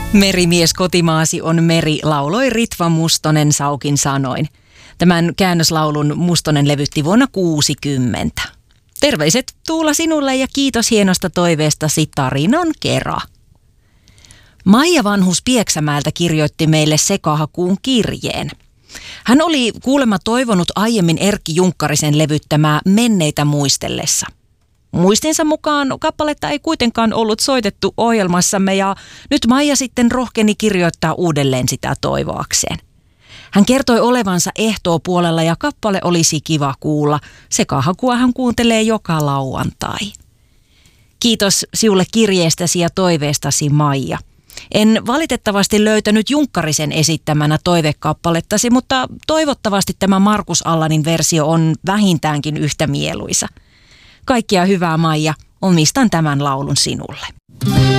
Merimies kotimaasi on meri, lauloi Ritva Mustonen Saukin sanoin. Tämän käännöslaulun Mustonen levytti vuonna 1960. Terveiset Tuula sinulle ja kiitos hienosta toiveestasi tarinan kera. Maija vanhus Pieksämäeltä kirjoitti meille sekahakuun kirjeen. Hän oli kuulemma toivonut aiemmin Erkki Junkkarisen levyttämää Menneitä muistellessa. Muistinsa mukaan kappaletta ei kuitenkaan ollut soitettu ohjelmassamme ja nyt Maija sitten rohkeni kirjoittaa uudelleen sitä toivoakseen. Hän kertoi olevansa ehtoopuolella ja kappale olisi kiva kuulla. Sekahakua hän kuuntelee joka lauantai. Kiitos sinulle kirjeestäsi ja toiveestasi, Maija. En valitettavasti löytänyt Junkkarisen esittämänä toivekappalettasi, mutta toivottavasti tämä Markus Allanin versio on vähintäänkin yhtä mieluisa. Kaikkia hyvää, Maija. Omistan tämän laulun sinulle.